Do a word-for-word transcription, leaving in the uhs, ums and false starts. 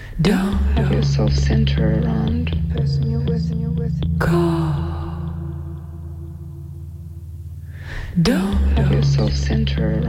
Don't have yourself center around the person you're with and you're with. Call. Don't have yourself center around.